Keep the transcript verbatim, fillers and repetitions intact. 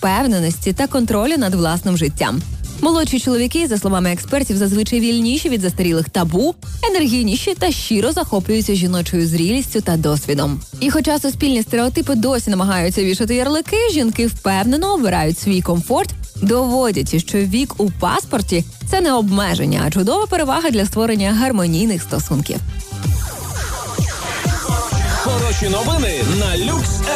впевненості та контролю над власним життям. Молодші чоловіки, за словами експертів, зазвичай вільніші від застарілих табу, енергійніші та щиро захоплюються жіночою зрілістю та досвідом. І хоча суспільні стереотипи досі намагаються вішати ярлики, жінки впевнено обирають свій комфорт, доводячи, що вік у паспорті – це не обмеження, а чудова перевага для створення гармонійних стосунків. Хороші новини на Люкс.